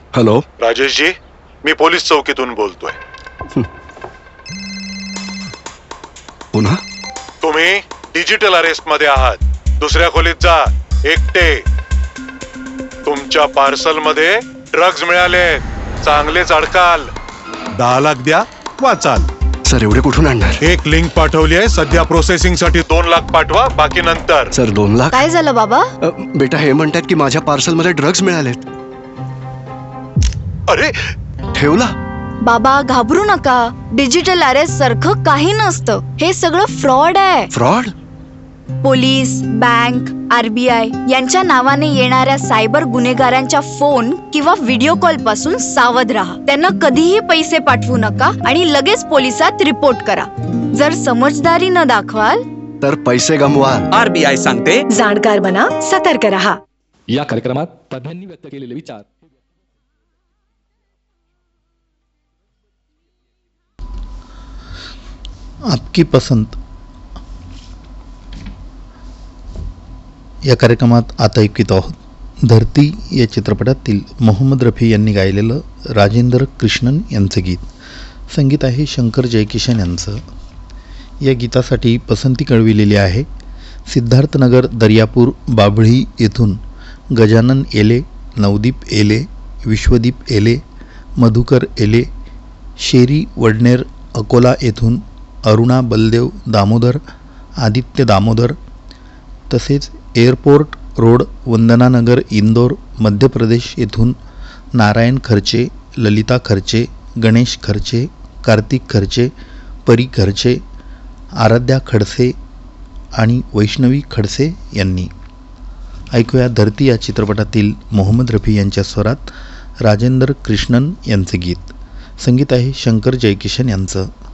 Hello राजेशजी, मी police चौकीतून बोलतोय. पुन्हा तुम्ही डिजिटल अरेस्ट मध्ये आहात. दुसऱ्या खोलीत जा, एकटे. तुमच्या पार्सल मध्ये ड्रग्ज मिळाले, चांगलेच अडकाल. 10 लाख द्या, वाचाल. सर एवढे कुठून आणणार? एक लिंक पाठवली आहे, सध्या प्रोसेसिंग साठी 2 लाख पाठवा, बाकी नंतर. सर 2 लाख? काय झालं बाबा? बेटा हे म्हणतात की माझ्या पार्सल मध्ये ड्रग्ज मिळालेत. अरे ठेवला? बाबा घाबरू नका, डिजिटल अरेस्ट सारखं काही नसतं. हे सगळं फ्रॉड आहे. फ्रॉड? पोलीस, बँक, RBI यांच्या नावाने येणाऱ्या सायबर गुन्हेगारांच्या फोन किंवा व्हिडिओ कॉल पासून सावध राहा. त्यांना कधीही पैसे पाठवू नका आणि लगेच पोलिसात रिपोर्ट करा. जर समजदारी न दाखवाल तर पैसे गमवाल. RBI सांगते, जाणकार बना, सतर्क रहा. या कार्यक्रमात तज्ञांनी व्यक्त केलेले विचार. आपकी पसंत या कार्यक्रमात आता ऐकत आहोत. धरती या चित्रपटातील मोहम्मद रफी यांनी गायलेलं राजेंद्र कृष्णन यांचं गीत. संगीत आहे शंकर जयकिशन यांचं. या गीतासाठी पसंती कळविलेली आहे सिद्धार्थनगर दर्यापूर बाभळी येथून गजानन एले, नवदीप एले, विश्वदीप एले, मधुकर एले, शेरी वडनेर अकोला येथून अरुणा बलदेव दामोदर, आदित्य दामोदर, तसेच एअरपोर्ट रोड वंदनानगर इंदोर मध्य प्रदेश येथून नारायण खर्चे, ललिता खर्चे, गणेश खर्चे, कार्तिक खर्चे, परी खर्चे, आराध्या खडसे आणि वैष्णवी खडसे यांनी. ऐकूया धरती या चित्रपटातील मोहम्मद रफी यांच्या स्वरात राजेंद्र कृष्णन यांचे गीत. संगीत आहे शंकर जयकिशन यांचं.